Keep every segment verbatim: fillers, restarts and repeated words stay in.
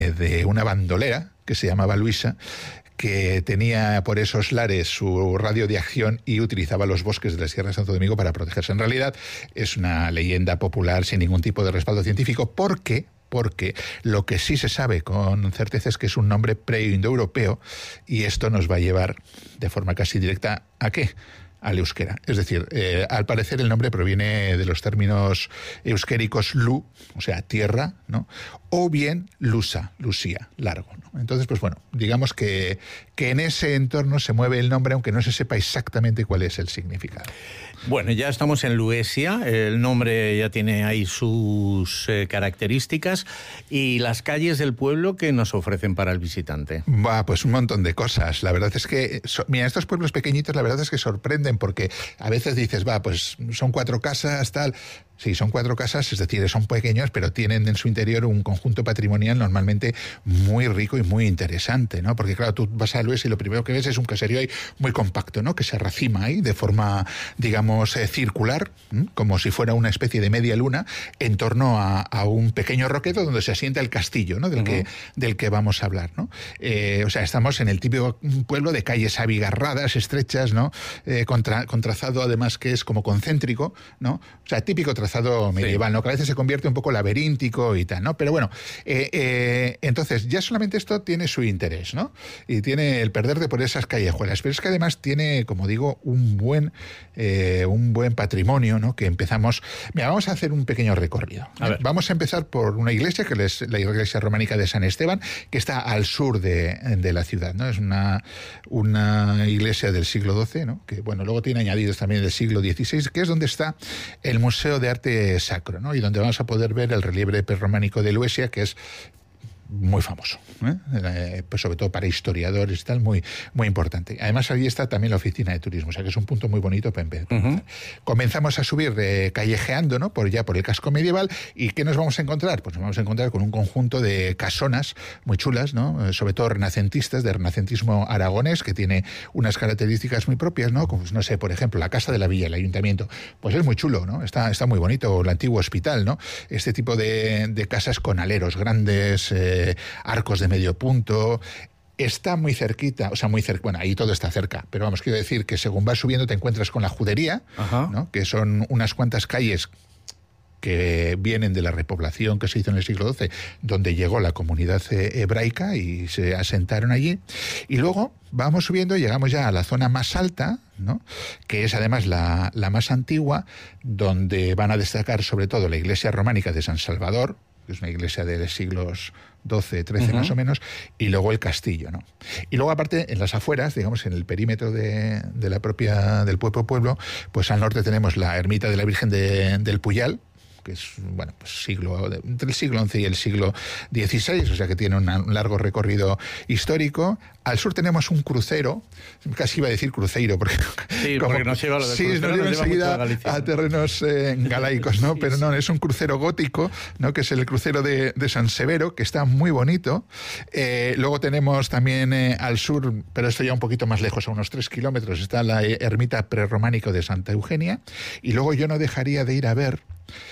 de una bandolera que se llamaba Luisa, que tenía por esos lares su radio de acción y utilizaba los bosques de la Sierra de Santo Domingo para protegerse. En realidad es una leyenda popular sin ningún tipo de respaldo científico, porque porque lo que sí se sabe con certeza es que es un nombre pre-indoeuropeo, y esto nos va a llevar de forma casi directa ¿a qué? Al euskera. Es decir, eh, al parecer el nombre proviene de los términos euskéricos lu, o sea, tierra, ¿no? O bien lusa, lusía, largo, ¿no? Entonces, pues bueno, digamos que, que en ese entorno se mueve el nombre, aunque no se sepa exactamente cuál es el significado. Bueno, ya estamos en Luesia, el nombre ya tiene ahí sus eh, características, y las calles del pueblo que nos ofrecen para el visitante. Va, pues un montón de cosas. La verdad es que, so, mira, estos pueblos pequeñitos la verdad es que sorprenden, porque a veces dices, va, pues son cuatro casas, tal. Sí, son cuatro casas, es decir, son pequeños, pero tienen en su interior un conjunto patrimonial normalmente muy rico y muy interesante, ¿no? Porque claro, tú vas a Luesia y lo primero que ves es un caserío ahí muy compacto, ¿no? Que se racima ahí de forma, digamos, eh, circular, ¿m? Como si fuera una especie de media luna, en torno a, a un pequeño roquedo donde se asienta el castillo, ¿no? Del, uh-huh. que, del que vamos a hablar, ¿no? Eh, o sea, estamos en el típico pueblo de calles abigarradas, estrechas, ¿no? Eh, con, tra- con trazado además que es como concéntrico, ¿no? O sea, típico trazado medieval, sí. ¿no? Que a veces se convierte un poco laberíntico y tal, ¿no? Pero bueno, eh, eh, entonces ya solamente esto tiene su interés, ¿no? Y tiene el perderte por esas callejuelas, pero es que además tiene, como digo, un buen eh, un buen patrimonio, ¿no? Que empezamos... Mira, vamos a hacer un pequeño recorrido. A ver. Vamos a empezar por una iglesia, que es la iglesia románica de San Esteban, que está al sur de, de la ciudad, ¿no? Es una, una iglesia del siglo doce, ¿no? Que, bueno, luego tiene añadidos también del siglo dieciséis, que es donde está el Museo de Arte Sacro, ¿no? Y donde vamos a poder ver el relieve prerrománico de Luesia, que es muy famoso, ¿eh? Eh, pues sobre todo para historiadores y tal, muy, muy importante. Además, allí está también la oficina de turismo, o sea que es un punto muy bonito para empezar. Uh-huh. Comenzamos a subir eh, callejeando, ¿no? Por ya por el casco medieval, y ¿qué nos vamos a encontrar? Pues nos vamos a encontrar con un conjunto de casonas muy chulas, ¿no? Eh, sobre todo renacentistas, de renacentismo aragonés, que tiene unas características muy propias, ¿no? Como, no sé, por ejemplo, la Casa de la Villa, el ayuntamiento, pues es muy chulo, ¿no? Está, está muy bonito, o el antiguo hospital, ¿no? Este tipo de, de casas con aleros grandes, eh, arcos de medio punto. Está muy cerquita, o sea, muy cerca, bueno, ahí todo está cerca, pero vamos, quiero decir que según vas subiendo te encuentras con la Judería, ¿no? Que son unas cuantas calles que vienen de la repoblación que se hizo en el siglo doce, donde llegó la comunidad hebraica y se asentaron allí. Y luego vamos subiendo y llegamos ya a la zona más alta, ¿no? Que es además la, la más antigua, donde van a destacar sobre todo la iglesia románica de San Salvador, que es una iglesia de siglos doce, trece uh-huh. más o menos, y luego el castillo, ¿no? Y luego aparte, en las afueras, digamos, en el perímetro de, de la propia, del pueblo pueblo, pues al norte tenemos la ermita de la Virgen de, del Puyal, que es, bueno, pues siglo, entre el siglo once y el siglo dieciséis, o sea que tiene una, un largo recorrido histórico. Al sur tenemos un crucero, casi iba a decir cruceiro, porque... Sí, como, porque nos lleva lo de sí, crucero, nos lleva enseguida a, a terrenos eh, galaicos, ¿no? Sí, pero no, es un crucero gótico, ¿no? Que es el crucero de, de San Severo, que está muy bonito. Eh, luego tenemos también eh, al sur, pero esto ya un poquito más lejos, a unos tres kilómetros, está la ermita prerrománica de Santa Eugenia, y luego yo no dejaría de ir a ver...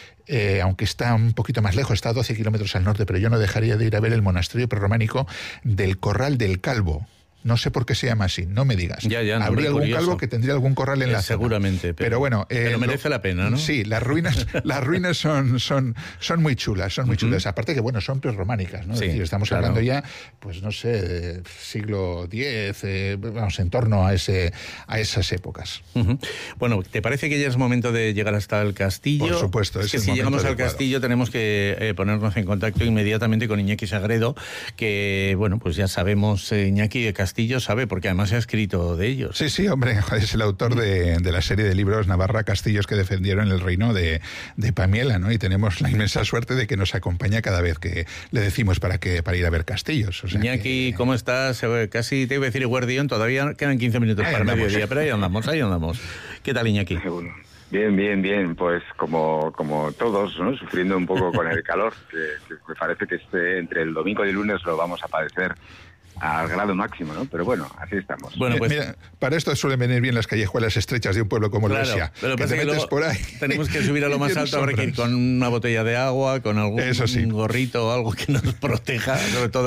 Eh, aunque está un poquito más lejos, está a doce kilómetros al norte, pero yo no dejaría de ir a ver el monasterio prerrománico del Corral del Calvo. No sé por qué se llama así, no me digas. Ya, ya, Habría algún curioso. calvo que tendría algún corral en eh, la seguramente, zona. Pero, pero bueno... Eh, pero merece lo, la pena, ¿no? Sí, las ruinas las ruinas son, son, son muy chulas, son muy uh-huh. chulas. Aparte que, bueno, son prerrománicas, ¿no? Sí, es decir, estamos claro. hablando ya, pues no sé, de siglo diez, eh, vamos, en torno a ese a esas épocas. Uh-huh. Bueno, ¿te parece que ya es momento de llegar hasta el castillo? Por supuesto. Es que si llegamos al adecuado. castillo tenemos que eh, ponernos en contacto inmediatamente con Iñaki Sagredo, que, bueno, pues ya sabemos, eh, Iñaki de Castillo sabe, porque además se ha escrito de ellos. Sí, sí, hombre, es el autor de, de la serie de libros Navarra, Castillos que defendieron el reino de, de Pamiela, ¿no? Y tenemos la inmensa suerte de que nos acompaña cada vez que le decimos para que para ir a ver castillos. O sea Iñaki, que... ¿cómo estás? Casi te iba a decir Guardián, todavía quedan quince minutos ahí para andamos. mediodía, pero ahí andamos, ahí andamos. ¿Qué tal, Iñaki? Bien, bien, bien, pues como como todos, ¿no? Sufriendo un poco con el calor, que, que me parece que este, entre el domingo y el lunes lo vamos a padecer al grado máximo, ¿no? Pero bueno, así estamos. Bueno, pues mira, para esto suelen venir bien las callejuelas estrechas de un pueblo como claro, Luesia. Pero que te que metes por ahí. Tenemos que subir a lo más alto, habrá que ir con una botella de agua, con algún Eso sí. gorrito o algo que nos proteja, sobre todo